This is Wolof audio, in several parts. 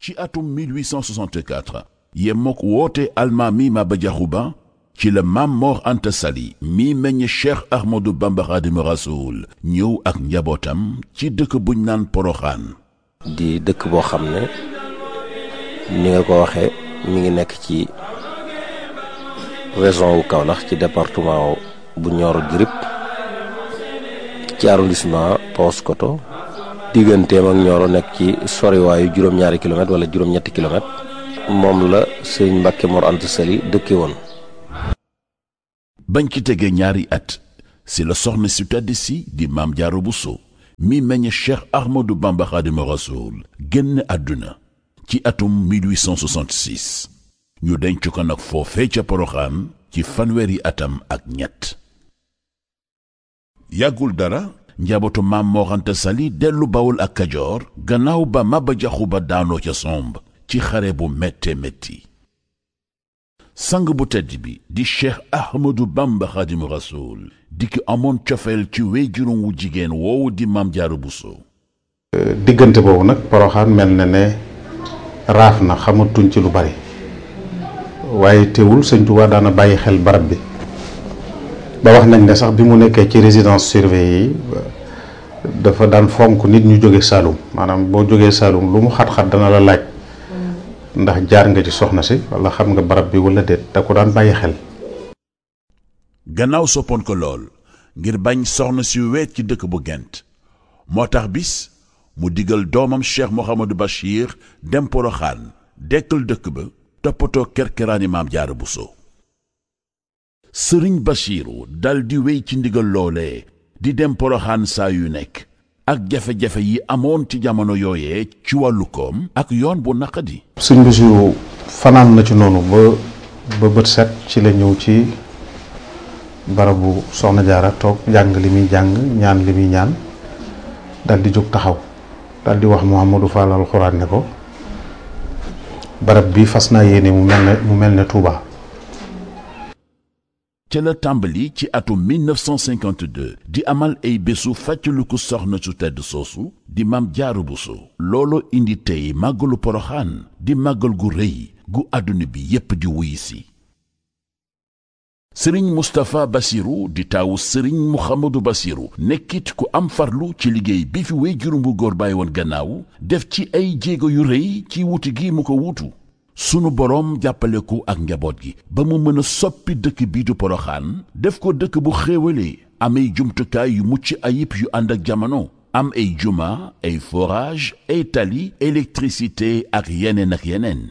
ci atum 1864 yemmook woote almaami Maba Jaxu Ba ci la Maam Mor Anta Sali mi meññ Cheikh Ahmadou Bamba Xaadimu Rasuul ñëw ak njabootam ci dëkk buñ naan Poroxaan. di dëkk boo xam ne ni nga ko waxee mi ngi nekk ci région wu Kaolack ci département bu Nioro du Rip ci arrondissement Paoskoto digganteem ak Nioro nekk ci soriwaayu juróom-ñaari kilomètre wala juróom-ñetti kilomètre moom la sëñ Mbàkke Mor Anta Sali dëkke woon. bañ ci tegee ñaari at si la soxna si tedd si di Maam Jaara Buso mi meññ Cheikh Ahmadou Bamba Xaadimu Rasuul génn àdduna ci atum 1866 ñu denc ko nag foofee ca Poroxaan ci fanweeri atam ak ñett. yàggul dara njabootu Maam Mor Anta Sali dellu Bawol ak Kajoor gannaaw ba Maba Jaxu Ba daanoo ca somb ci xare bu métte métti. sang bu tedd bi di Cheikh Ahmadou Bamba Xaadimu Rasuul di ki amoon cofeel ci wéyjuram wu jigéen woowu di Maam Jaara Buso. diggante boobu nag Poroxaan mel na ne raaf na xamatuñ ci lu bari waaye teewul sëñ Tuubaa daana bàyyi xel barab bi ba wax nañ ne sax bi mu nekkee ci résidence surveillée yi dafa daan fonk nit ñu jóge Saalum maanaam boo jógee Saalum lu mu xat-xat dana la laaj ndax jaar nga ci soxna si wala xam nga barab bi wala déet da ko daan bàyyi xel. gannaaw soppoon ko lool ngir bañ soxna si weet ci dëkk bu Gent moo tax bis mu digal doomam Cheikh Mouhamadou Bachir dem Poroxaan dekkal dëkk ba toppatoo kerkeraani Maam Jaara Buso. sëriñ Bachiru dal di wéy ci ndigal loolee di dem Poroxaan saa yu nekk ak jafe-jafe yi amoon ci jamono yooyee ci wàllu koom ak yoon bu naqadi. sëñ Bachiru fanaan na ci noonu ba bët set ci la ñëw ci barabu soxna Jaara toog jàng li muy jàng ñaan li muy ñaan dal di jóg taxaw dal di wax Mouhamadou Fall alxuraan ne ko barab bi fas naa yéene mu mel ne Touba. ca la tàmbali ci atum 1952 di amal ay bésu fàttaliku soxna su tedd soosu di Maam Jaara Buso. looloo indi tey màggalu Poroxaan di màggal gu rëy gu àdduna bi yépp di wuy si. sëriñ Moustapha Bassirou di taawu sëriñ Mouhamadou Bassirou nekkit ku am farlu ci liggéey bi fi wéyjuram bu góor bàyyi woon gannaaw def ci ay jéego yu rëy ci wuti gi mu ko wuutu. sunu boroom jàppale ko ak njaboot gi ba mu mën a soppi dëkk bii du Poroxaan def ko dëkk bu xéewalee am ay jumtukaay yu mucc ayib yu ànd ak jamono am ay juma ay forage ay tali électricité ak yeneen.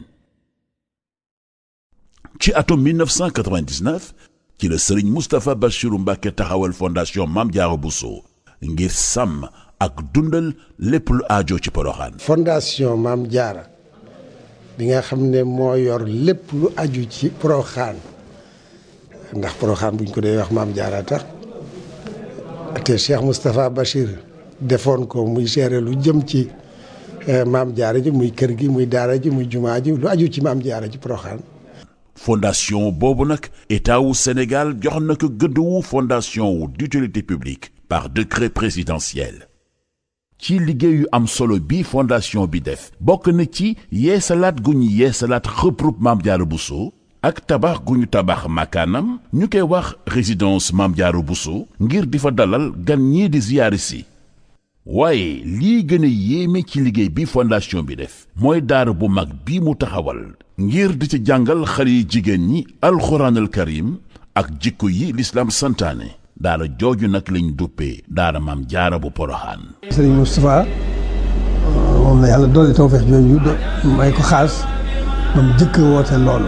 ci atum 1999 ci la sëriñ Moustapha Bassirou Mbacké taxawal fondation Maam Jaara Buso ngir sàmm ak dundal lépp lu aajo ci Poroxaan. fondation Maam Jaara bi nga xam ne moo yor lépp lu aju ci Poroxaan ndax Poroxaan buñ ko dee wax Maam Jaara tax te Cheikh Moustapha Bachir defoon ko muy gérer lu jëm ci Maam Jaara ji muy kër gi muy daara ji muy jumaa ji lu aju ci Maam Jaara ji Poroxaan. fondation boobu nag état wu Sénégal jox na ko gëdd wu fondation wu d'utilité publique par décret présidentiel. ci liggéey yu am solo bi fondation bi def bokk na ci yeesalaat gu ñu yeesalaat xëprub Maam Jaara Buso ak tabax gu ñu tabax makaanam ñu koy wax résidence Maam Jaara Buso ngir di fa dalal gan ñii di ziyaari si. waaye lii gën a yéeme ci liggéey bi fondation bi def mooy daara bu mag bi mu taxawal ngir di ci jàngal xale yi jigéen ñi alxuraanal karim ak jikko yi lislaam santaane. daara jooju nag lañ duppee daara Maam Jaara bu Poroxaan. sëriñ Moustapha moom la yàlla doole tawfeex jooju may ko xaas ba mu jëkk woote loolu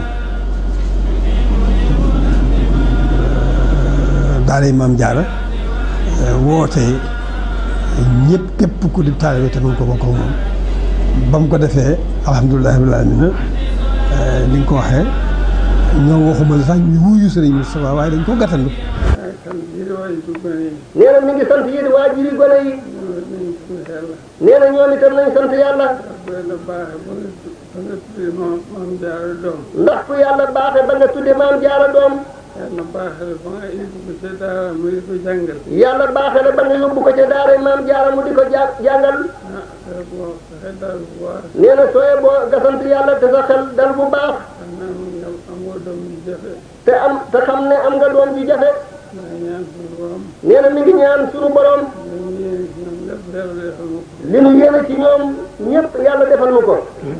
daara Maam Jaara woote ñëpp képp ku di taalibe te mu ko bokk moom ba mu ko defee alhamdulilah rabbil aalamiina ni nga ko waxee ñoo waxuma la sax ñu wuyu sëriñ Moustapha waaye dañ ko gàttandu. nee na mi ngi sant yéen waajuri gone yi. nee na ñoom itam nañ sant yàlla. ndax ku yàlla baaxe ba nga tudde Maam Jaara doom. yàlla baaxee ba nga yóbbu ko ca daara mu di ko jàngal. yàlla baaxee la ba nga yóbbu ko ca daara maam jaara mu di ko jàngal. boo xel dal bu baax. nee na sooyee boo gasant yàlla te sa xel dal bu baax. xam naa nga amoo doom ju jafe. te xam ne am nga doom ju jafe. maa ngi ñaan suñu borom. nee na mi ngi ñaan suñu borom. li nu yéene ci ñoom ñëpp yàlla defal nu ko.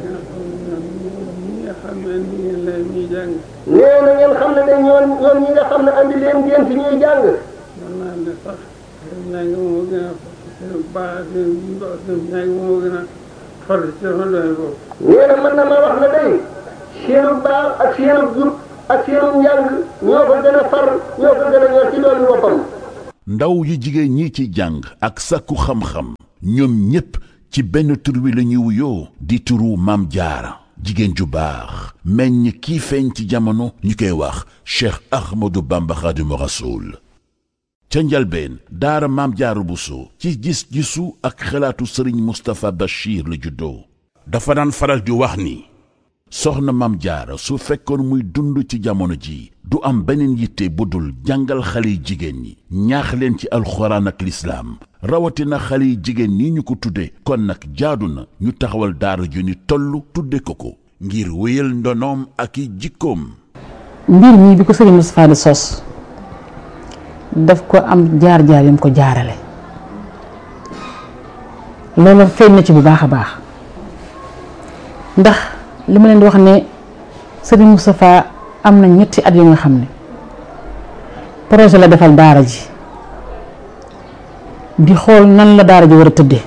nee na ngeen xam ne de ñoom ñi nga xam ne andi leen ngeen fi ñuy jàng. mën naa ne sax seen njàng moo gën a baax seen njàng moo gën a far ci sama doole boobu. nee na mën na ma wax ne day seenu baax ak seenu jub ak seenu njàng ñoo ko gën a far ñoo ko gën a ñor ci doole boppam. ndaw yi jigéen ñi ci jàng ak sàkku xam-xam ñoom ñépp ci benn tur wi la ñuy wuyoo di turu Maam Jaara jigéen ju baax meññ kii feeñ ci jamono ñu koy wax Cheikh Ahmadou Bamba Khadimu Rasoul ca njalbeen daara Maam Jaara Buso ci gis-gisu ak xalaatu Sëriñ Moustapha Bachir la juddoo dafa daan faral di wax ni soxna Maam Jaara su fekkoon muy dund ci jamono ji du am beneen yitte bu dul jàngal xale yi jigéen ñi ñaax leen ci alxuraan ak lislaam rawatina xale yi jigéen ñi ñu ko tudde kon nag jaadu na ñu taxawal daara ju ni toll tudde ko ngir wéyal ndonoom ak i jikkoom. mbir mi bi ko sëriñ Moustapha di sos daf ko am jaar-jaar yam ko jaarale loolu feeñ na ci bu baax a baax ndax li ma leen di wax ne sëriñ Moustapha am na ñetti at yu nga xam ne projet la defal daara ji di xool nan la daara ji war a tëddee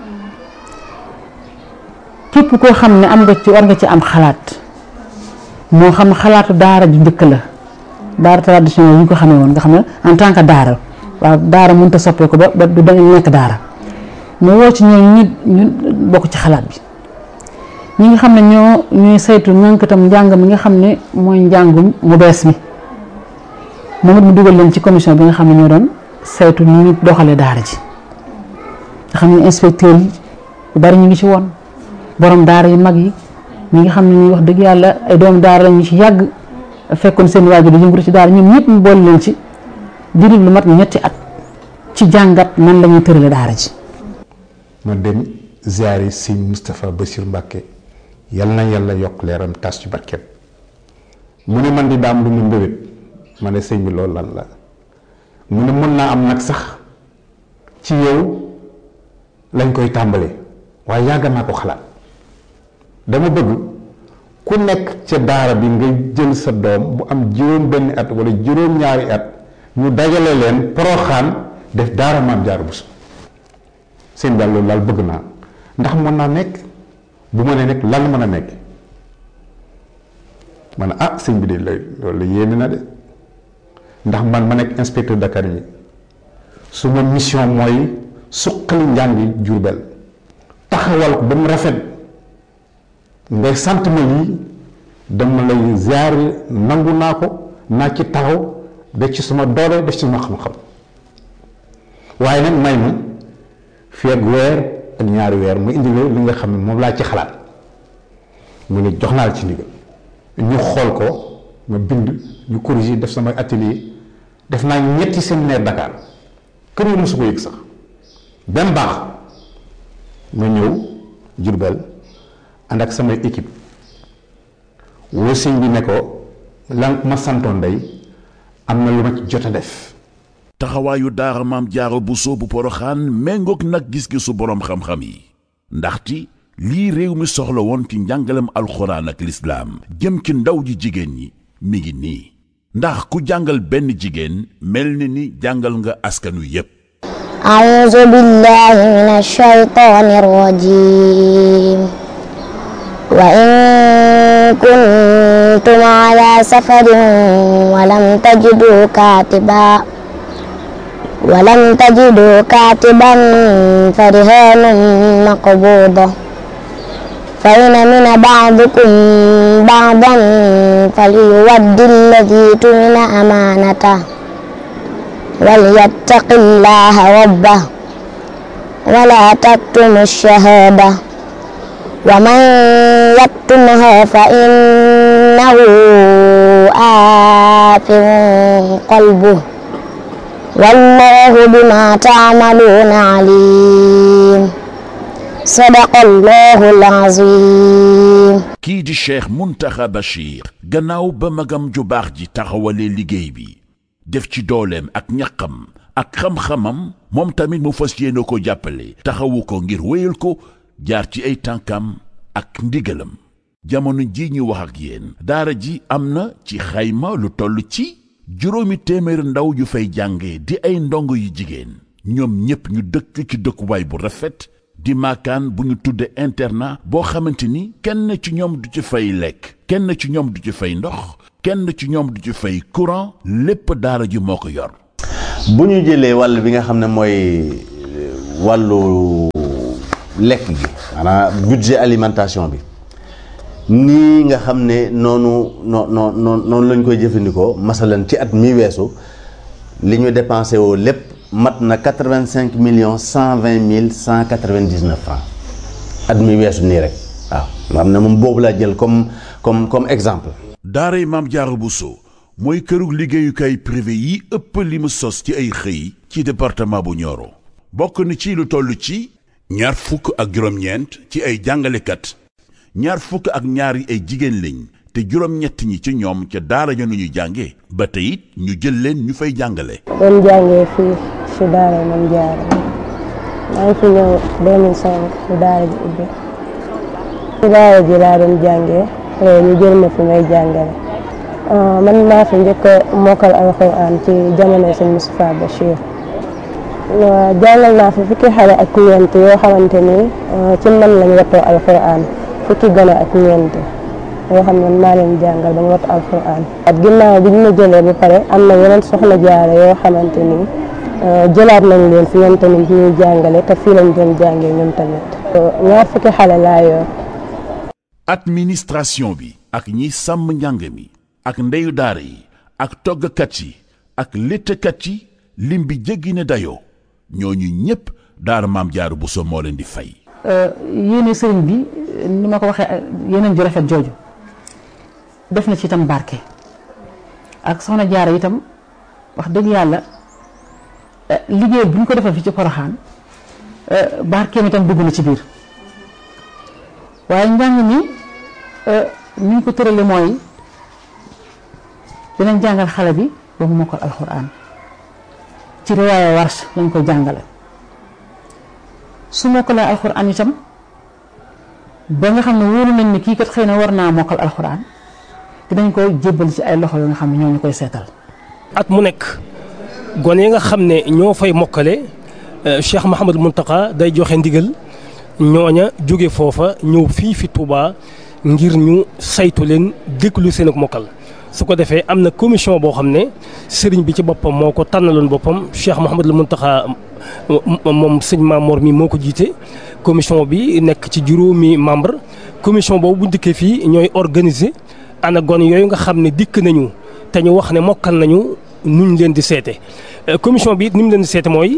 képp koo xam ne am nga ci war nga ci am xalaat moo xam xalaatu daara ju njëkk la daara traditionnel yi ñu ko xamee woon nga xam ne en tant que daara waaw daara mënut a soppee ko ba du nekk daara mais woo ci ñooñu ñu bokk ci xalaat bi ñi nga xam ne ñooy saytu nankatam njàng mi nga xam ne mooy njàngum mu bees mi moom it mu dugal leen ci commission bi nga xam ne ñoo doon saytu ni ñu doxalee daara ji nga xam ne inspecteur yi yu bari ñu ngi ci woon borom daara yu mag yi ñi nga xam ne ñuy wax dëgg yàlla ay doomu daara la ñu ci yàgg fekkoon seen waajur di yëngatu ci daara ñoom ñëpp mu boole leen ci diiru lu mat ñetti at ci jàngat nan la ñuy tërale daara ji. ma dem ziyaari sëñ Moustapha Bassirou Mbacké yal na yàlla yokk leeram tas ci barkeem mu ne man di daam lu mu mbébét ma ne sëñ bi loolu lan la mu ne mën naa am nag sax ci yow lañ koy tàmbalee waaye yàgg naa ko xalaat dama bëgg ku nekk ca daara bi nga jël sa doom bu am juróom benn at wala juróom ñaari at ñu dajale leen Poroxaan def daara Maam Jaara Buso seen daal loolu daal bëgg naa ndax mën naa nekk bu ma nee nekk lan mën a nekk ma ne ah sëñ bi de loolu yéeme na de ndax man ma nekk inspecteur d'académie su ma mission mooy suqali njàngi Jurbel taxawal ko ba mu rafet ngay sant ma lii dama lay ziar nangu naa ko naa ci taxaw def ci suma doole def ci suma xam-xam waaye nag may ma fii ak weer ak ñaari weer mu indi li nga xam ne moom laa ci xalaat mu ne jox naa la ci ndigal ñu xool ko ma bind ñu corriger def sama atelier def naa ñetti séminaire Dakar kër yi mosu ko yëg sax benn baax ma ñëw Jurbel ànd ak samay équipe woo sëñ bi ne ko lan ma santoon day am na lu ma ci jot a def. taxawaayu daara Maam Jaara Buso bu Poroxaan méngoog nag gis-gisu boroom xam-xam yi ndaxte lii réew mi soxla woon ci njàngalem alxuraan ak lislaam jëm ci ndaw ji jigéen ñi mi ngi nii ndax ku jàngal benn jigéen mel ni jàngal nga askanu yépp. a'uuzu billaahi mina shaytaani rajiim wa in kuntum alaa safarin wa lam tajiduu kaatiban farihaanun maqbuuda fa in amina ba'dukum ba'dan falyuwaddi alladii tumina amaanatahu walyattaqi llaaha rabbahu wa laa taktumu shahaada wa man yaktumha fa innahu غافل قلبه والله بما تعملون عليم صدق الله العظيم. kii di Cheikh Mountakha Bachir gannaaw ba magam ju baax ji taxawalee liggéey bi def ci dooleem ak ñaqam ak xam-xamam moom tamit mu fas yéene ko jàppale taxawu ko ngir wéyal ko jaar ci ay tànkam ak ndigalam. jamono ji ñu wax ak yéen daara ji am na ci xayma lu toll ci 800 ndaw yu fay jànge di ay ndongo yu jigéen ñoom ñépp ñu dëkk ci dëkkuwaay bu rafet di maakaan bu ñu tudde internat boo xamante ni kenn ci ñoom du ci fay lekk kenn ci ñoom du ci fay ndox kenn ci ñoom du ci fay courant lépp daara ji moo ko yor. bu ñu jëlee wàll bi nga xam ne mooy wàllu lekk gi maanaam budget alimentation bi nii nga xam ne noonu lañ koy jëfandikoo masalan ci at mi weesu li ñu dépensé woo lépp mat na 85,120,199 francs at mi weesu nii rek waaw nga xam ne moom boobu laa jël comme exemple. daaray Maam Jaara Buso mooy kërug liggéeyukaay privé yi ëpp li mu sos ci ay xëy ci département bu Nioro bokk na ci lu toll ci 29 ci ay jàngalekat 22 yi ay jigéen lañ te 7 ñi ci ñoom ca daara ja nu ñu jànge ba tey it ñu jël leen ñu fay jàngale. doon jàngee fii ci daara Maam Jaara maa ngi fi ñëw 2005 bu daara ji ubbi ci daara ji laa doon jàngee ñu jël ma fi may jàngale. man maa fi njëkk a mokkal alxuraan ci jamono sëñ Moustapha Bachir jàngal naa fi fukki xale ak ñeent yoo xamante ni ci man lañ wattoo alxuraan fukki gone ak ñeent yoo xam ne maa leen jàngal ba ñu wattu alxuraan. ak ginnaaw bi ñu ma jëlee ba pare am na yeneen soxna jaare yoo xamante ni jëlaat nañ leen fi ñoom tamit ñuy jàngale te fii lañ doon jàngee ñoom tamit. ñaar fukki xale laa yor. administration bi ak ñi sàmm njàng mi. ak ndeyu daara yi ak toggkat yi ak léttkat yi lim bi jéggi ne dayoo ñooñu ñépp daara Maam Jaara Buso moo leen di fay. yéene sëriñ bi ni ma ko waxee yeneen ju rafet jooju def na ci itam barke ak soxna Jaara itam wax dëgg yàlla liggéey bu ñu ko defal fi ci Poroxaan barkeem itam dugg na ci biir waaye njàng mi ni ñu ko tërale mooy dinañ jàngal xale bi ba mu mokkal alxuraan ci riwaaya Warsh lañ koy jàngale su mokkalee alxuraan itam ba nga xam ne wóolu nañ ne kii kat xëy na war naa mokkal alxuraan dinañ koy jébbal ci ay loxo yoo nga xam ne ñoo ñu koy seetal. at mu nekk gone yi nga xam ne ñoo fay mokkale Cheikh Mouhamadou Mountakha day joxe ndigal ñooña jóge foofa ñëw fii fi Touba ngir ñu saytu leen déglu seen ak mokkal. su ko defee am na commission boo xam ne sëriñ bi ci boppam moo ko tànnaloon boppam Cheikh Mouhamadul Mountakha moom sëñ Mamour mi moo ko jiite commission bi nekk ci juróomi membre commission boobu bu dikkee fii ñooy organiser ana gone yooyu nga xam ne dikk nañu te ñu wax ne mokkal nañu nuñ leen di seete commission bi ni mu leen di seete mooy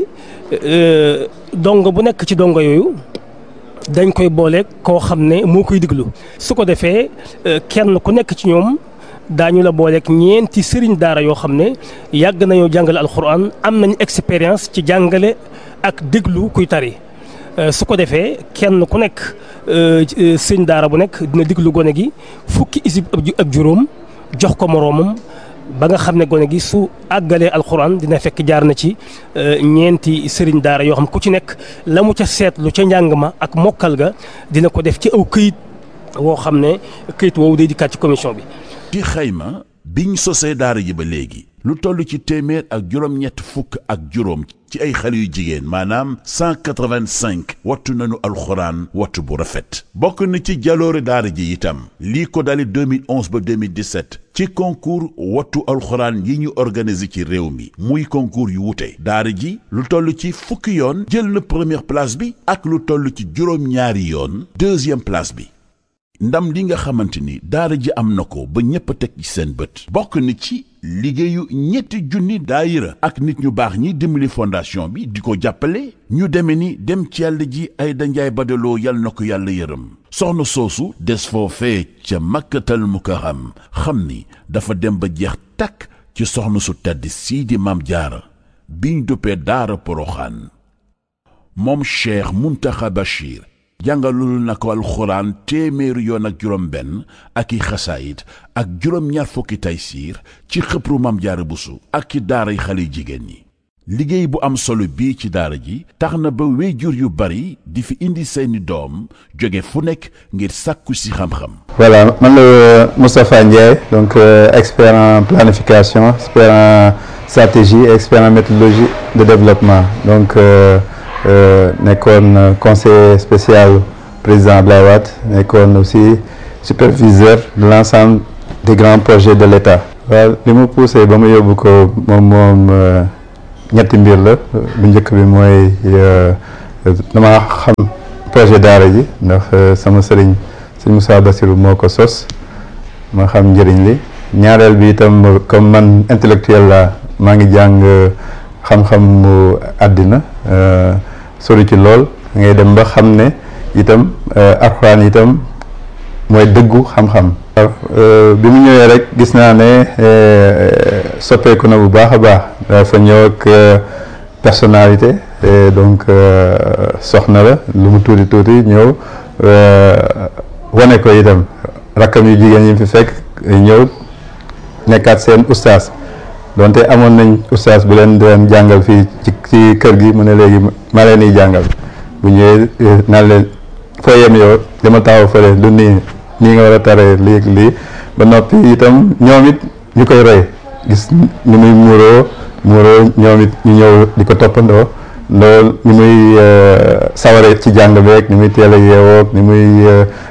dongo bu nekk ci dongo yooyu dañ koy boole koo xam ne moo koy diglu su ko defee kenn ku nekk ci ñoom daañu la booleeg ñeenti sëriñ daara yoo xam ne yàgg nañoo jàngale alxuraan am nañu expérience ci jàngale ak déglu kuy tari su ko defee kenn ku nekk sëriñ daara bu nekk dina déglu gone gi fukki isib ak juróom jox ko moroomam ba nga xam ne gone gi su àggalee alxuraan dina fekk jaar na ci ñeenti sëriñ daara yoo xam ku ci nekk la mu ca seetlu ca njàng ma ak mokkal ga dina ko def ci aw këyit woo xam ne këyit woowu day dikkaat ci commission bi. ci xayma biñ sosee daara ji ba léegi lu toll ci téeméer ak juróom-ñett fukk ak juróom ci ay xale yu jigéen maanaam 185 wattu nañu alxuraan wattu bu rafet bokk na ci jaloore daara ji itam lii ko dali 2011 ba 2017 ci concours wattu alxuraan yi ñu organiser ci réew mi muy concours yu wute daara ji lu toll ci fukki yoon jël na première place bi ak lu toll ci juróom-ñaari yoon deuxième place bi ndam li nga xamante ni daara ji am na ko ba ñépp a teg ci seen bët bokk na ci liggéeyu 3,000 daayira ak nit ñu baax ñi dimbali fondation bi di ko jàppale ñu deme ni dem ci yàlla ji ay danjaay badaloo yal na ko yàlla yërëm soxna soosu des foofee ca makkatal mukarram xam ni dafa dem ba jeex takk ci soxna su tedd sii di Maam Jaara biñ duppee daara Poroxaan. moom Cheikh Muntaxa Bachir jàngalul na ko alxuraan téeméeri yoon ak juróom benn ak i xasaayit ak juróom-ñaar fukki taysiir ci xëpru Maam Jaara Buso ak ci daaray xale jigéen ñi. liggéey bu am solo bii ci daara ji tax na ba wéyjur yu bari di fi indi seeni doom jóge fu nekk ngir sàkku si xam-xam. Voilà, man la Moustapha Ndiaye, donc expert en planification, expert en stratégie, expert en méthodologie de développement. Donc nekkoon conseiller spécial président Abdoulaye Wade, nekkoon aussi superviseur de l'ensemble des grands projets de l'État. waaw li ma poussé ba ma yóbbu ko moom ñetti mbir la bu njëkk bi mooy dama xam projet daara ji ndax sama sëriñ sëñ Moussa Bassirou moo ko sos ma xam njëriñ li ñaareel bi itam comme man intellectuel la maa ngi jàng xam-xam mu àddina sori ci lool ngay dem ba xam ne itam alxuraan itam mooy dëggu xam-xam. bi mu ñëwee rek gis naa ne soppeeku na bu baax a baax dafa ñëw ak personnalité donc soxna la lu mu tuuti tuuti ñëw wane ko itam rakkam yu jigéen yi fi fekk ñëw nekkaat seen ustaas donte amoon nañ ustaas bu leen doon jàngal fii ci kër gi mu ne léegi maa leen di jàngal bu ñëwee naan leen foo yem yow dama taxaw fële lu nii nga war a taree lii ba noppi itam ñoom it ñu koy roy gis ni muy muuroo ñoom it ñu ñëw di ko toppandoo loolu ni muy saware ci jàng beeg ni muy teel a yeewoog ni muy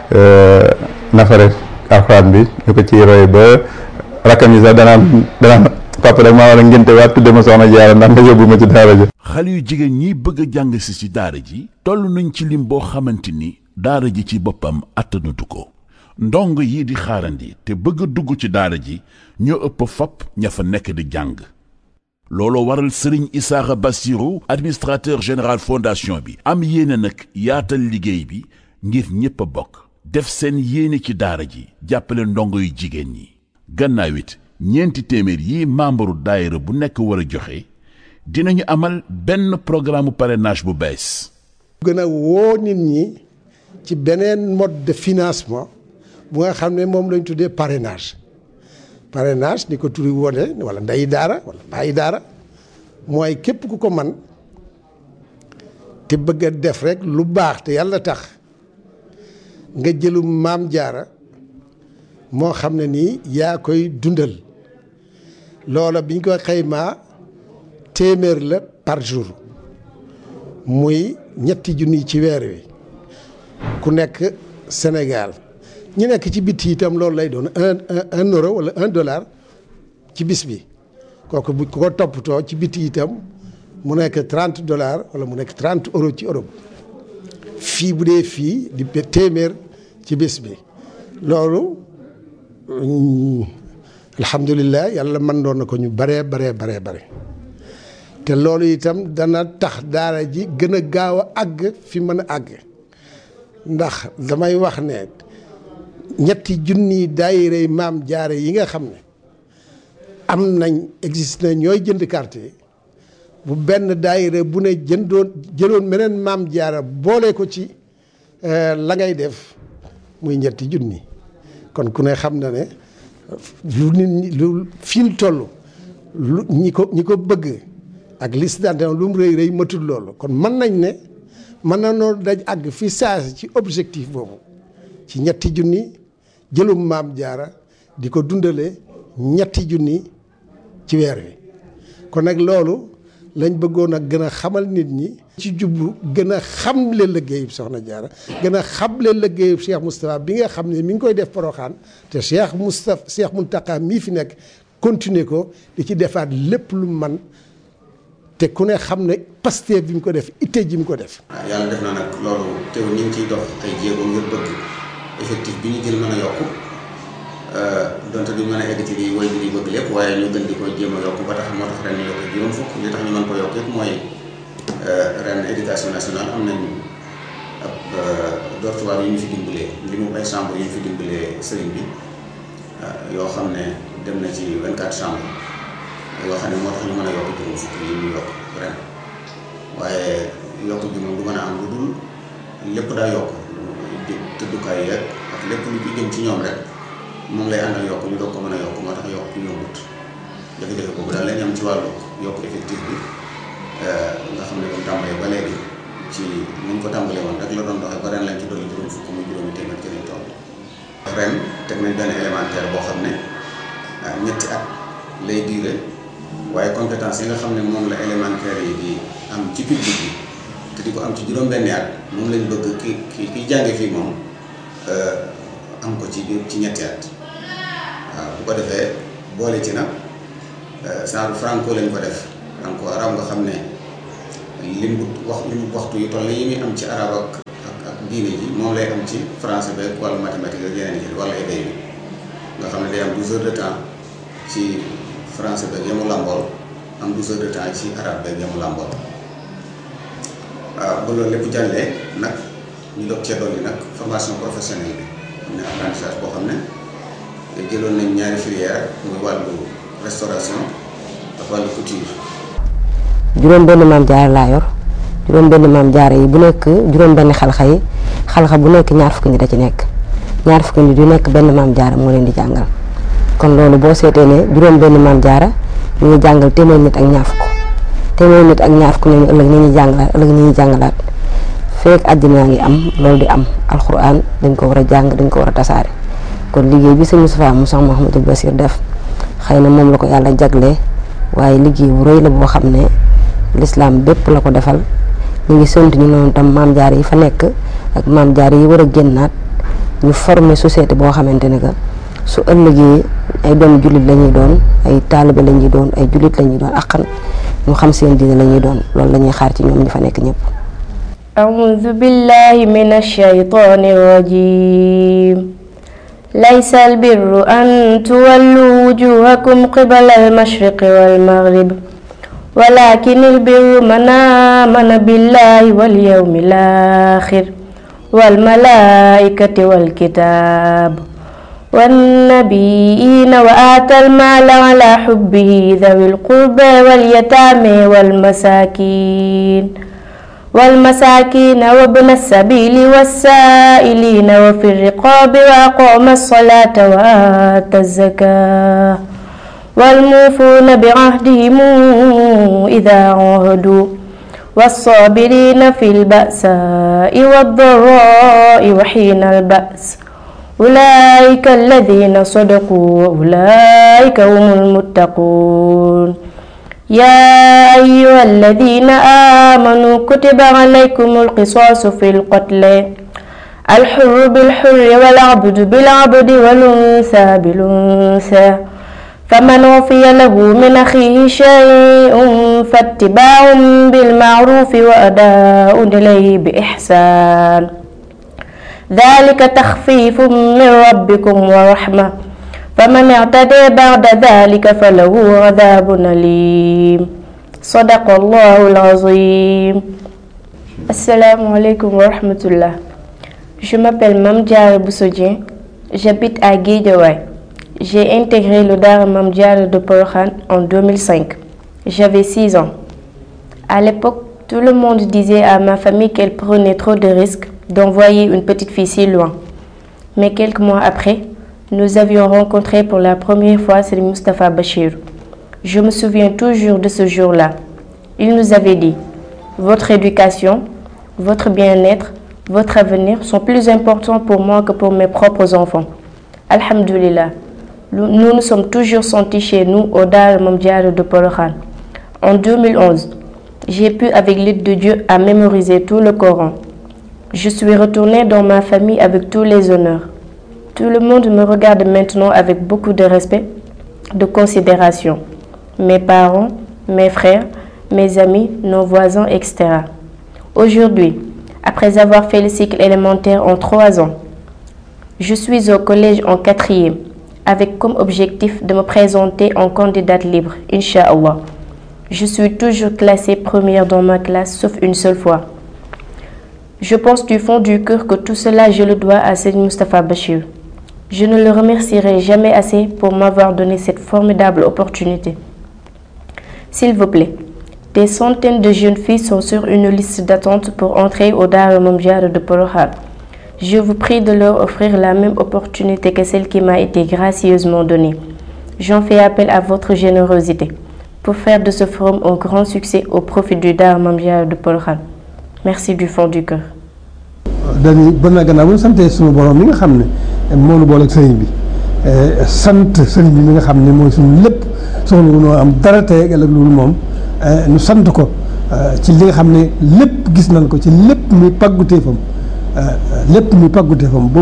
nafare alxuraan bi ñu ko ciy roy ba rakkam yi sax danaan papa rek maa war a ngénte waat tudde ma soxna Jaara ndax nga yóbbu ma ci daara ji. xale yu jigéen ñi bëgg a jàng si ci daara ji toll nañ ci lim boo xamante ni daara ji ci boppam attanatu ko. ndong yi di xaarandi te bëgg a dugg ci daara ji ñoo ëpp fopp ña fa nekk di jàng looloo waral Serigne Issakha Bassirou administrateur général fondation bi am yéene nag yaatal liggéey bi ngir ñépp a bokk def seen yéene ci daara ji jàppale ndongo yu jigéen ñi gannaaw it ñeenti téeméer yi membre daayira bu nekk war a joxe dinañu amal benn programme parrainage bu bees. gën a woo nit ñi ci beneen mode de financement bu nga xam ne moom lañ tuddee parrainage ni ko turi wone wala ndeyi daara wala bàyyi daara mooy képp ku ko man te bëgg a def rek lu baax te yàlla tax nga jëlum Maam Jaara moo xam ne nii yaa koy dundal loola biñ ko xaymaa téeméer la par jour muy 3 junni ci weer wi ku nekk Sénégal ñi nekk ci bitti itam loolu lay doon un euro wala $1 ci bis bi kooku bu ko toppatoo ci bitti itam mu nekk $30 wala mu nekk 30 euros ci Europe fii bu dee fii di téeméer ci bis bi loolu alhamdulilah yàlla mën doon na ko ñu bare te loolu itam dana tax daara ji gën a gaaw a àgg fi mën a àgg ndax damay wax ne 3 junni daayira Maam Jaara yi nga xam ne am nañ existe na ñooy jënd carte yi bu benn daayira bu ne jëloon meneen Maam Jaara boole ko ci la ngay def muy 3 junni kon ku ne xam na ne lu nit ñi lu fi ñu toll lu ñi ko bëgg ak liste d'adhésion lu mu rëy matul loolu kon mën nañ ne mën na noo daj àgg fi saasi ci objectif boobu ci 3 junni jëlum Maam Jaara di ko dundale 3 junni ci weer wi kon nag loolu lañ bëggoon a gën a xamal nit ñi ci jublu gën a xamle liggéeyub Soxna Jaara gën a xamle liggéeyub Cheikh Moustapha bi nga xam ne mi ngi koy def Poroxaan te Cheikh Mountakha mii fi nekk continuer ko di ci defaat lépp lu man te ku ne xam ne Pastef bi mu ko def itte ji mu ko def. yàlla def na nag loolu teew ñu ngi ciy dox ay jéego ngir bëgg effectif bi ñu jël mën a yokku donte duñ mën a egg ci lii woy bi ñuy bëgg lépp waaye ñu gën di ko jéem a yokku ba tax moo tax ren ñu yokk juróom fukk li tax ñu mën ko yokk yëpp mooy ren éducation nationale am nañ ab dortoir yu ñu fi dimbalee li mu ay chambre yu ñu fi dimbalee sëriñ bi yoo xam ne dem na ci 24 chambres yoo xam ne moo tax ñu mën a yokk juróom fukk yi ñu yokk ren waaye yokk bi moom du mën a am lu dul lépp daa yokk tëddukaay yeeg ak lépp lu ci jëm ci ñoom rek moom lay àndal yokk ñu doog ko mën a yokk moo tax yokk ñu yombut jafe-jafe boobu daal lañ am ci wàllu yokk effectif bi nga xam ne comme tàmbalee ba léegi ci niñ ko tàmbalee woon rek la doon doxee ba ren lañ ci dolli juróom fukk muy juróomi téeméer ci lañ toll ren teg nañ benn élémentaire boo xam ne ñetti at lay diire waaye compétence yi nga xam ne moom la élémentaire yi di am ci public bi te di ko am ci juróom-benni at moom lañ bëgg ki jànge fii moom am ko ci ñetti at waaw bu ko defee boole ci nag genre franco lañ ko def franco arab nga xam ne lim waxtu yu toll yi muy am ci arab ak diine ji moom lay am ci français beeg wala mathématique ak yeneen yi wala éday bi nga xam ne day am 12 heures de temps ci français beeg yamu làmbool am 12 heures de temps ci arabe beeg yamu làmbool waaw ba loolu lépp jàllee nag ñu doog cee dolli nag formation professionnelle bi am na apprentissage boo xam ne jëloon nañ ñaari filière muy wàllu restauration ak wàllu couture. juróom benn maam jaara laa yor juróom benn maam jaara yi bu nekk juróom benn xalxa yi xalxa bu nekk ñaar fukki nit a ci nekk ñaar fukki nit yu nekk benn maam jaara moo leen di jàngal kon loolu boo seetee ne juróom benn maam jaara ñu ngi jàngal téeméer nit ak ñaar fukk téeméer nit ak ñaar fukk ñooñu ëllëg ñu ñuy jàngalaat feek àddina ngi am loolu di am alxuraan dañ ko war a jàng dañ ko war a tasaare kon liggéey bi sëñ Moustapha mu Cheikh Mouhamadou Bassir def xëy na moom la ko yàlla jagle waaye liggéey bu rëy la boo xam ne l'islam bépp la ko defal ñu ngi sant ñu noonu tam maam jaar yi fa nekk ak maam jaar yi war a génnaat ñu former société boo xamante ne que su ëllëgee ay doom jullit la ñuy doon ay taalibe la ñuy doon ay jullit la ñuy doon akkan ñu xam seen diine la ñuy doon loolu la ñuy xaar ci ñoom ñi fa nekk ñëpp. أعوذ بالله من الشيطان الرجيم ليس البر أن تولوا وجوهكم قبل المشرق والمغرب ولكن البر من آمن بالله واليوم الآخر والملائكة والكتاب والنبيين وآتى المال على حبه ذوي القربى واليتامى والمساكين وابن السبيل والسائلين وفي الرقاب وأقام الصلاة وآتى الزكاة والموفون بعهدهم إذا عاهدوا والصابرين في البأساء والضراء وحين البأس أولئك الذين صدقوا وأولئك هم المتقون يا أيها الذين آمنوا كتب عليكم القصاص في القتل الحر بالحر والعبد بالعبد والأنثى بالأنثى فمن عفي له من أخيه شيء فاتباع بالمعروف وأداء إليه بإحسان ذلك تخفيف من ربكم ورحمة فمن اعتدى بعد ذلك فله عذاب أليم صدق الله العظيم. Assalamu alaikum wa rahmatullah. Je m'appelle Mame Diarra Bousso Dieng, j'habite à Guédiawaye. J'ai intégré le Daara Mame Diarra de Porokhane en 2005. J'avais 6 ans. À l'époque, tout le monde disait à ma famille qu'elle prenait trop de risques d'envoyer une petite fille si loin. Mais quelques mois après, nous avions rencontré pour la première fois Serigne Moustapha Bachir. Je me souviens toujours de ce jour-là. Il nous avait dit « Votre éducation, votre bien-être, votre avenir sont plus importants pour moi que pour mes propres enfants. » Alhamdulillah, nous nous sommes toujours sentis chez nous au Daara Mame Diarra de Porokhane. En 2011, j'ai pu avec l'aide de Dieu à mémoriser tout le Coran. Je suis retournée dans ma famille avec tous les honneurs. Tout le monde me regarde maintenant avec beaucoup de respect, de considération. Mes parents, mes frères, mes amis, nos voisins, etc. Aujourd'hui, après avoir fait le cycle élémentaire en 3 ans, je suis au collège en 4e, avec comme objectif de me présenter en candidate libre, Inch'Allah. Je suis toujours classée première dans ma classe, sauf une seule fois. Je pense du fond du cœur que tout cela, je le dois à Serigne Moustapha Bachir. Je ne le remercierai jamais assez pour m'avoir donné cette formidable opportunité. S'il vous plaît, des centaines de jeunes filles sont sur une liste d'attente pour entrer au Daara Mame Diarra de Porokhane. Je vous prie de leur offrir la même opportunité que celle qui m'a été gracieusement donnée. J'en fais appel à votre générosité pour faire de ce forum un grand succès au profit du Daara Mame Diarra de Porokhane. Merci du fond du cœur. dañuy ba na gannaaw bu ñu santee suñu borom mi nga xam ne moo nu boole ak sëriñ bi sant sëriñ bi mi nga xam ne mooy suñu lépp soxla wu noo am dara tey ëllëg loolu moom nu sant ko ci li nga xam ne lépp gis nañ ko ci lépp muy pàgguteefam ba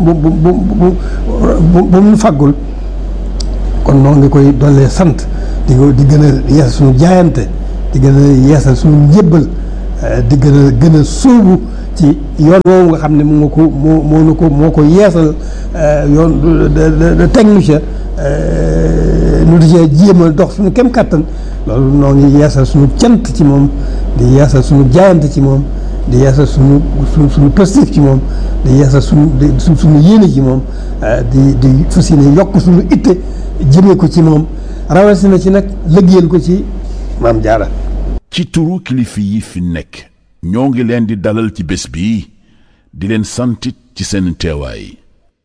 mu ñu faggul kon noo ngi koy dollee sant di gën a yeesal suñu jaayante di gën a yeesal suñu njébbal di gën a sóobu ci yoon woowu nga xam ne moo ko yeesal yoon teg nu ca nu di cee jéem a dox suñu kem kàttan loolu noo ngi yeesal suñu cant ci moom di yeesal suñu jaayante ci moom di yeesal suñu positif ci moom di yeesal suñu yéene ci moom di fas yéene yokk suñu itte jëmee ko ci moom rawatina ci nag liggéeyal ko ci Maam Jaara. ci turu kilifa yi fi nekk ñoo ngi leen di dalal ci bés bi di leen santit ci seen teewaay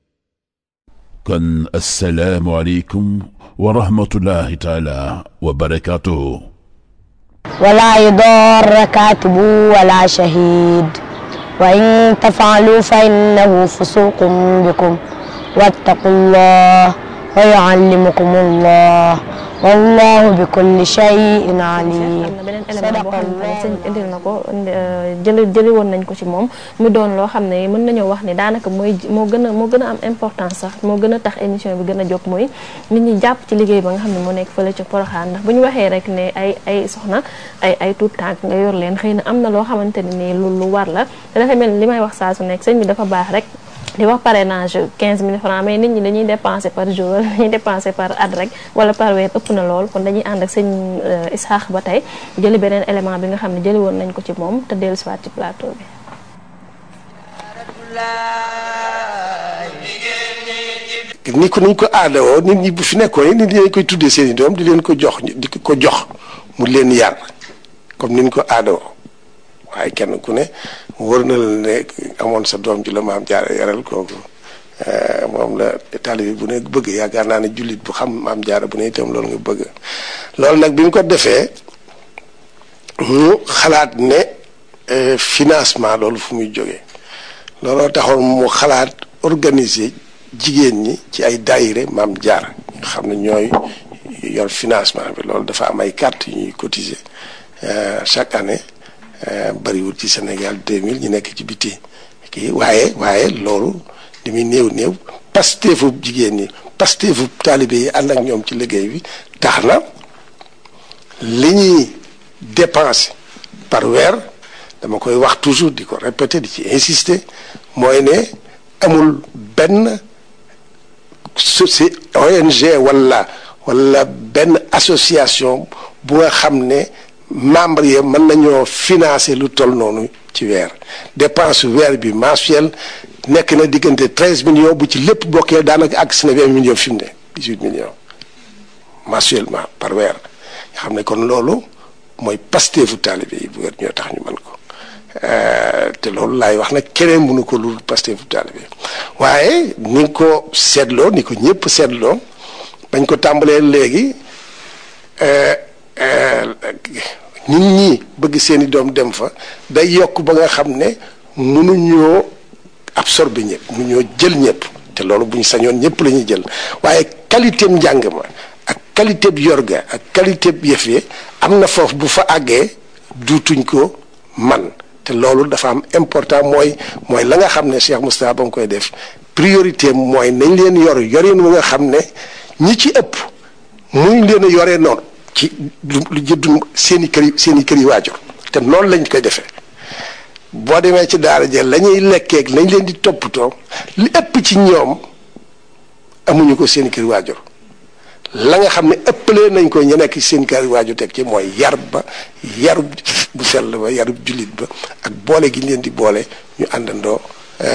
kon assalaamu aleykum wa rahmatullahi taala wa barakaatuhu. ولا يضار كاتب ولا شهيد وإن تفعلوا فإنه فسوق بكم واتقوا الله ويعلمكم الله والله بكل شيء عليم. am na beneen élément boo xam ne sëñ indil na ko jëli woon nañ ko ci moom mu doon loo xam ne mën nañoo wax ni daanaka moo gën a am importance sax moo gën a tax émission bi gën a jóg mooy nit ñi jàpp ci liggéey ba nga xam ne moo nekk fële ca Porokhane ndax bu ñu waxee rek ne ay soxna ay tuut tànk nga yor leen xëy na am na loo xamante ne nii lu war la te dafa mel ni li may wax saa su nekk sëñ bi dafa baax rek di wax parrainage 15 000 francs mais nit ñi dañuy dépenser par jour wala dañuy dépenser par at rek wala par weer ëpp na lool kon dañuy ànd ak sëñ Ishaq ba tey jëli beneen élément bi nga xam ne jëli woon nañ ko ci moom te dellu siwaat ci plateau bi. ni ko niñ ko aadawoo nit ñi bu fi nekkoon nit ñi dañ koy tuddee seen i doom di leen ko jox mu leen yar comme niñ ko aadawoo waaye kenn ku ne wër na la ne amoon sa doom ji la Maam Jaara yaral kooku moom la taalibe bu ne bëgg yaakaar naa ne jullit bu xam Maam Jaara bu ne itam loolu nga bëgg loolu nag bi mu ko defee mu xalaat ne financement loolu fu muy jógee looloo taxoon mu xalaat organiser jigéen ñi ci ay daayire Maam Jaara nga xam ne ñooy yor financement bi loolu dafa am ay carte yu ñuy cotiser chaque année bariwul ci Sénégal 2000 ñu nekk ci biti kii waaye loolu li muy néew pasteefu jigéen ñi pasteefu taalibe yi ànd ak ñoom ci liggéey bi tax na li ñuy dépenser par weer dama koy wax toujours di ko répéter di ci insister mooy ne amul benn ONG wala benn association bu nga xam ne membre yi mën nañoo financer lu toll noonu ci weer dépense weer bi mensuel nekk na diggante 13 millions bu ci lépp bokkee daanaka ak si na 20 millions fi mu ne 18 millions mensuellement par weer nga xam ne kon loolu mooy pasteefu taalibe yi bu weer ñoo tax ñu mën ko te loolu laay wax nag keneen mënu ko lu pasteefu taalibe waaye ni nga ko seetloo ni ko ñëpp seetloo bañ ko tàmbalee léegi nit ñi bëgg seeni doom dem fa day yokk ba nga xam ne mënuñoo absorber ñëpp mënuñoo jël ñëpp te loolu bu ñu sañoon ñëpp la ñuy jël waaye qualité njàng ma ak qualité bi yor ga ak qualité bi yëf yi am na foofu bu fa àggee duutuñ ko man te loolu dafa am important mooy la nga xam ne Cheikh Moustapha ba nga koy def priorité mooy nañ leen yorin wu nga xam ne ñi ci ëpp muñ leen a yoree noonu ci lu jëddu seen i kër yi waajur te noonu lañ koy defee boo demee ci daara ja la ñuy lekkeeg lañ leen di toppatoo li ëpp ci ñoom amuñu ko seen i kër yi waajur la nga xam ne ëppalee nañ ko ñu nekk ci seen kër yi waajur teg ci mooy yarub bu sell ba yarub jullit ba ak boole gi ñu leen di boole ñu àndandoo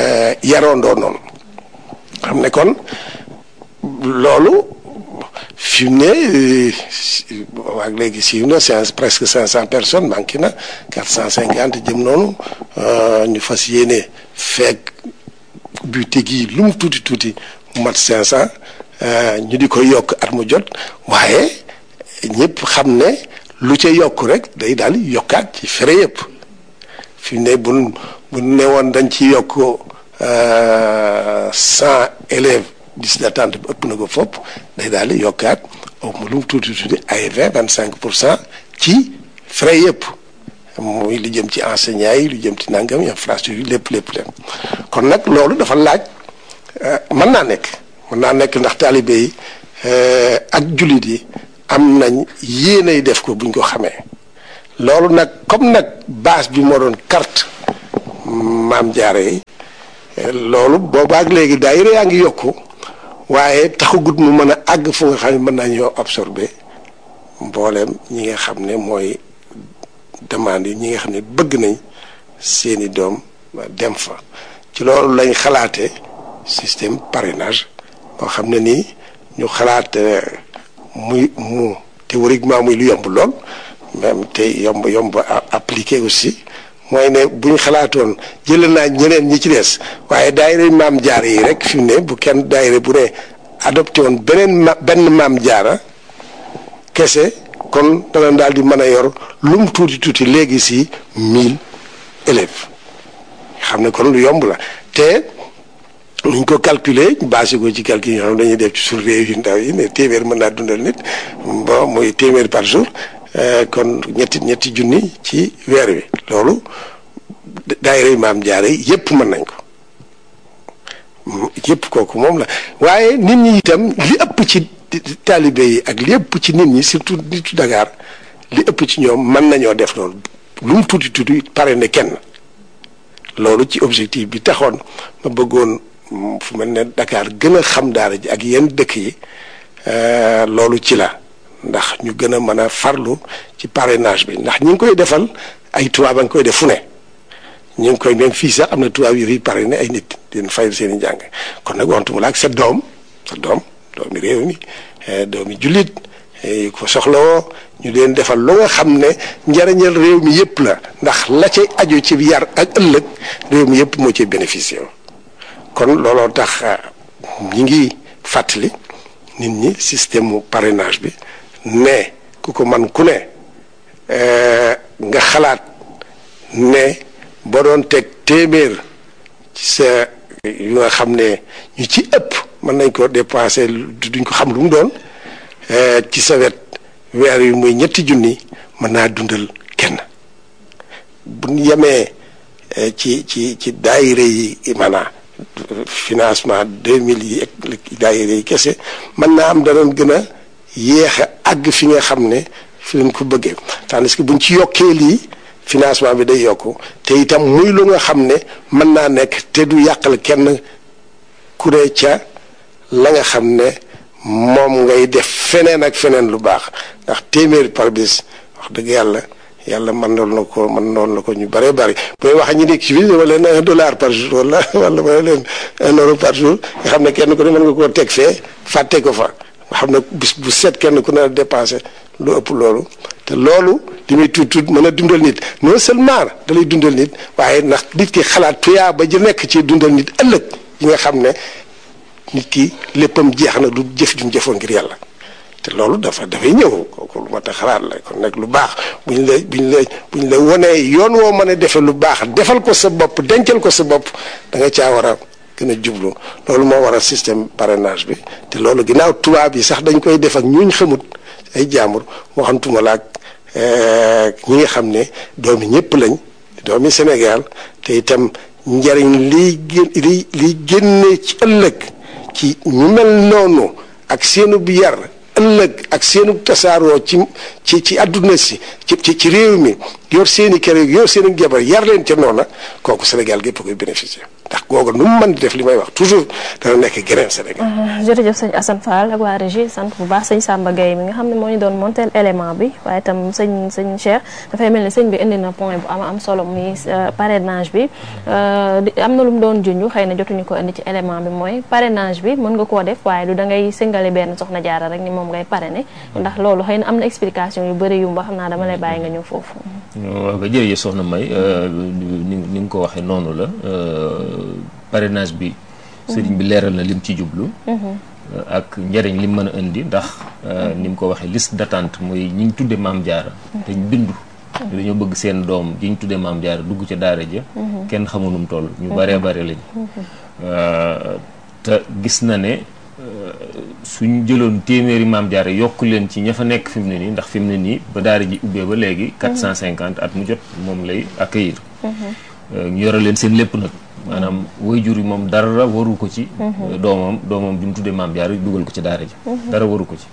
yaroondoo noonu xam ne kon loolu fi mu ne waag léegi siiw na presque 500 personnes manqué na 450 jëm noonu ñu fas yéene fekk butik yi lu mu tuuti tuuti mu mat 500 ñu di ko yokk at mu jot waaye ñëpp xam ne lu ca yokk rek day daal yokkaat ci frais yëpp fi mu ne bu ne woon dañ ci yokk 100 élèves liste d'attente bi ëpp na ko fopp day daal di yokkaat au mu lu mu tuuti tuuti ay 25% ci frais yëpp muy lu jëm ci enseignants yi lu jëm ci nangam infrastructure yi lépp kon nag loolu dafa laaj mën naa nekk ndax taalibe yi ak jullit yi am nañ yéenay def ko buñ ko xamee loolu nag comme nag base bi moo doon carte Maam Jaara yi loolu boobaak léegi daayira yaa ngi yokku waaye taxagut mu mën a àgg fu nga xam ne mën naa ñoo absorbé mbooleem ñi nga xam ne mooy demande yi ñi nga xam ne bëgg nañ seeni doom dem fa ci loolu lañ xalaate système parrainage boo xam ne nii ñu xalaat mu théoriquement muy lu yomb lool même te yomb appliqué aussi mooy ne bu ñu xalaatoon jëlee naa ñeneen ñi ci des waaye daayira Maam Jaara yi rek fi mu ne bu kenn daayira bu ne adopté woon benn Maam Jaara kese kon dana daal di mën a yor lu mu tuuti léegi si 1000 élèves xam ne kon lu yomb la te nuñ ko calculer basé ko ci calcul yi nga xam dañuy def ci suñu réew yu ndaw yi ne téeméer mën naa dundal nit bon muy téeméer par jour kon ñetti junni ci weer wi loolu daayira Maam Jaara yépp mën nañ ko yépp kooku moom la waaye nit ñi itam li ëpp ci taalibe yi ak li ëpp ci nit ñi surtout nitu Dakar li ëpp ci ñoom mën nañoo def loolu lu mu tuuti pare ne kenn loolu ci objectif bi taxoon ma bëggoon fu mel ne Dakar gën a xam daara ji ak yenn dëkk yi loolu ci la ndax ñu gën a mën a farlu ci parrainage bi ndax ñu ngi koy defal ay tubaab a ngi koy def fu ne ñu ngi koy même fii sax am na tubaab yu fi parrainé ay nit di leen fayal seen i njàng kon nag waxtu mu la ak sa doomi réew mi doomi jullit yu ko soxlawoo ñu leen defal lu nga xam ne njariñal réew mi yëpp la ndax la cay aju ci yar ak ëllëg réew mi yëpp moo ci bénéficié kon looloo tax ñi ngi fàttali nit ñi système mu parrainage bi ne ku ko man ku ne nga xalaat ne boo doon teg téeméer ci sa yu nga xam ne ñu ci ëpp mën nañ ko dépensé duñ ko xam lu mu doon ci sa wet weer yu muy 2 junni mën naa dundal kenn bu ñu yemee ci daayira yi maanaam financement 2000 yi ak daayira yi kese mën naa am danoon gën a yéex a àgg fi nga xam ne fi leen ko bëggee tandis que buñ ci yokkee lii financement bi day yokku te itam muy lu nga xam ne mën naa nekk te du yàqal kenn ku ne ca la nga xam ne moom ngay def feneen ak feneen lu baax ndax téeméer par bis wax dëgg yàlla mën noonu la ko ñu bëree bëri booy wax ñi nekk ci biir dama leen $1 par jour wala ma leen €1 par jour nga xam ne kenn ku ne mën nga koo teg fee fàtte ko fa nga xam ne bis bu set kenn ku ne dépensé lu ëpp loolu te loolu li muy tuut mën a dundal nit non seulement da lay dundal nit waaye ndax nit ki xalaat tuyaa ba ji nekk ci dundal nit ëllëg yi nga xam ne nit ki léppam jeex na du jëf jum jëfoon ngir yàlla te loolu dafay ñëw kooku lu ma tax xalaat la kon nag lu baax buñ la wonee yoon woo mën a defe lu baax defal ko sa bopp dencal ko sa bopp da nga caa war a gën a jublu loolu moo waral système parrainage bi te loolu ginnaaw tubaab yi sax dañ koy def ak ñuñ xamut ay jaambur waxantuma la ak ñi nga xam ne doomi ñëpp lañ doomi Sénégal te itam njariñ liy génne ci ëllëg ci ñu mel noonu ak seenu bi yar ëllëg ak seenu tasaaroo ci àdduna si ci réew mi yor seeni kër yor seeni jabar yar leen ca noona kooku Sénégal gépp koy bénéficier ndax googu nu mu mën di def li may wax toujours dana nekk geneen Sénégal. jërëjëf sëñ Assane Fall ak waa régie sant bu baax sëñ Samba Gueye mi nga xam ne moo ñu doon montel élément bi waaye itam sëñ Cheikh dafay mel ni sëñ bi indi na point bu am solo muy parrainage bi am na lu mu doon junj xëy na jotuñu ko indi ci élément bi mooy parrainage bi mën nga koo def waaye du da ngay singale benn soxna jaara rek ni moom ngay parrainer ndax loolu xëy na am na explication yu bëri yu mba xam naa dama lay bàyyi nga ñëw foofu. waaw nga jërëjëf soxna May ni nga ko waxee noonu la parrainage bi sëriñ bi leeral na lim ci jublu ak njëriñ lim mën a indi ndax ni mu ko waxee liste d'attente mooy ñi ñu tudde maam jaara te ñu bindu dañoo bëgg seen doom ji ñu tudde maam jaara dugg ca daara ja kenn xamu nu mu toll ñu baree bare lañ te gis na ne suñ jëloon téeméeri maam jaara yokk leen ci ña fa nekk fi mu ne nii ndax fi mu ne nii ba daara ji ubbee ba léegi 450 at mu jot moom lay accueillir ñu yore leen seen lépp nag maanaam waajur yi moom dara waru ko ci doomam bi mu tuddee maam jaara dugal ko ci daara ji dara waru ko ci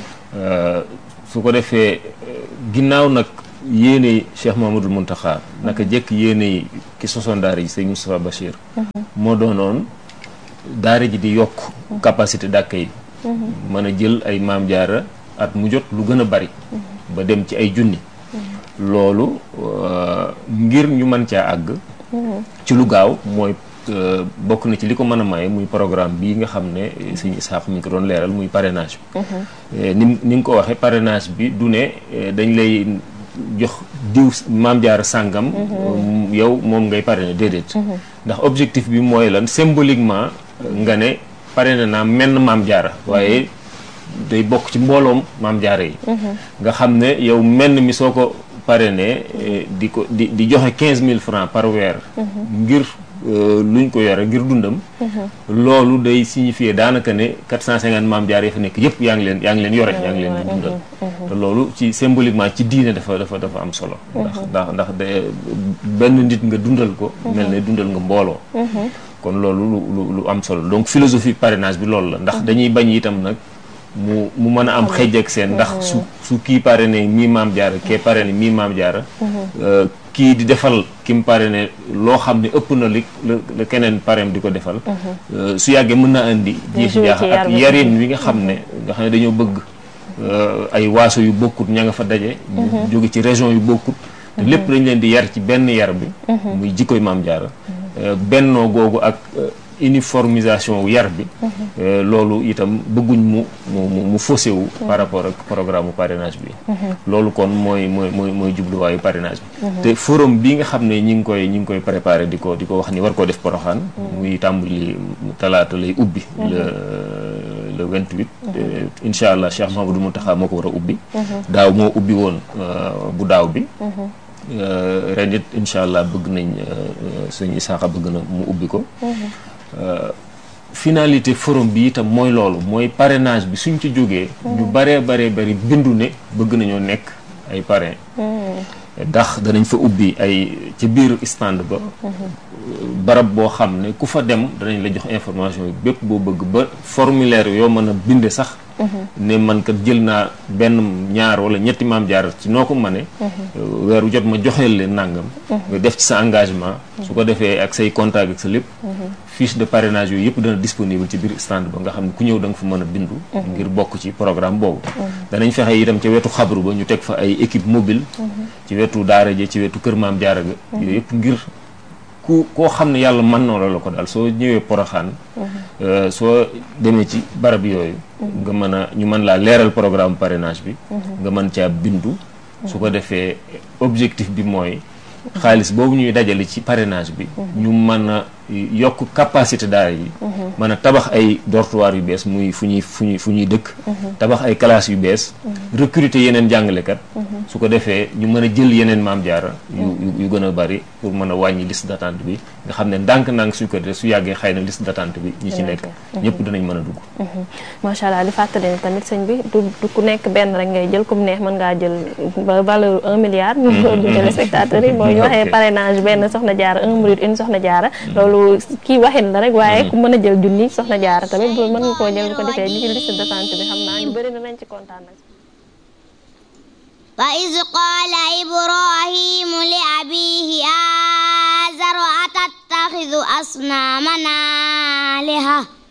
su ko defee ginnaaw nag yéene Cheikh Mamadou Mountakha naka jekk yéene ki sosoon daara ji sëñ Moustapha Bachir moo doonoon daara ji di yokk capacité d'accueil mën a jël ay maam jaara at mu jot lu gën a bari ba dem ci ay junni loolu ngir ñu mën caa àgg ci lu gaaw mooy bokk na ci li ko mën a maye muy programme bii nga xam ne sëñ Isaax mi ngi ko doon leeral muy parrainage bi ni nga ko waxee parrainage bi du ne dañ lay jox diw maam jaara sàngam yow moom ngay parrainer déedéet ndax objectif bi mooy lan symboliquement nga ne parrainé naa menn maam jaara waaye day bokk ci mbooloom maam jaara yi nga xam ne yow menn mi soo ko parrainé di joxe 15 000 francs par weer ngir luñ ko yore ngir dundam loolu day signifier daanaka ne 450 maam jaara yi fa nekk yëpp yaa ngi leen yore yaa ngi leen di dundal te loolu ci symboliquement ci diine dafa am solo ndax benn nit nga dundal ko mel ne dundal nga mbooloo kon loolu lu am solo donc philosophie parrainage bi loolu la ndax dañuy bañ itam nag mu mën a am xëj ak seen ndax su kii parrainé mii maam jaara kee parrainé mii maam jaara kii di defal ki mu parrainé loo xam ne ëpp na li la keneen parrain di ko defal su yàggee mën na indi jiixi jaaxa ak yarin wi nga xam ne dañoo bëgg ay waaso yu bokkut ña nga fa daje ñu jóge ci région yu bokkut te lépp dañ leen di yar ci benn yar bi muy jikkoy maam jaara bennoo googu ak uniformisation yar bi loolu itam bëgguñ mu faussé wu par rapport ak programme parrainage bi loolu kon mooy jubluwaayu parrainage bi te forum bi nga xam ne ñi ngi koy préparé di ko wax ni war koo def Porokhane muy tàmbali talaata lay ubbi le 28 incha allah Cheikh Mahamadou Mountakha moo ko war a ubbi daaw moo ubbi woon bu daaw bi ren it incha allah bëgg nañ sëñ Isaaxa bëgg na mu ubbi ko finalité forum bi itam mooy loolu mooy parrainage bi suñ ci jógee ñu baree bari bindu ne bëgg nañoo nekk ay parrain ndax danañ fa ubbi ay ci biir stand ba barab boo xam ne ku fa dem danañ la jox information yi bépp boo bëgg ba formulaire yoo mën a binde sax ne man kat jël naa benn ñaar wala ñetti maam jaar ci noo ko mëne weeru jot ma joxeel leen nàngam nga def ci sa engagement su ko defee ak say contact ak sa lépp fiche de parrainage yooyu yëpp dana disponible ci biir stand ba nga xam ne ku ñëw da nga fa mën a bindu ngir bokk ci programme boobu danañ fexe itam ca wetu xabru ba ñu teg fa ay équipe mobile ci wetu daara ji ci wetu kër maam jaara ga yooyu yëpp ngir koo xam ne yàlla mën na la ko daal soo ñëwee Porokhane soo demee ci barab yooyu nga mën a ñu mën laa leeral programme parrainage bi nga mën caa bindu su ko defee objectif bi mooy xaalis boobu ñuy dajale ci parrainage bi ñu mën a yokk capacité daara yi mën a tabax ay dortoir yu bees muy fu ñuy dëkk tabax ay classes yu bees recruter yeneen jàngalekat su ko defee ñu mën a jël yeneen maam jaara yu gën a bari pour mën a wàññi liste d'attente bi nga xam ne ndànk-ndànk suñ ko defee su yàggee xëy na liste d'attente bi ñi ci nekk ñëpp dinañ mën a dugg macha allah di fàttali ne tamit sëñ bi du ku nekk benn rek ngay jël comme neex mën ngaa jël ba valeur 1 milliard du téléspectateurs yi mooy ñu waxee parrainage benn soxna jaara 1 minute une soxna jaara loolu kii waxin la rek waaye ku mën a jël junni soxna jaara tamit mën nga koo jël bu ko defee ñu ci liste d'attente bi xam naa ñu bëri nañ ci kontaan nag wa iz qaala ibrahimu li abiihi aazara atattaxidu أصنامنا آلهة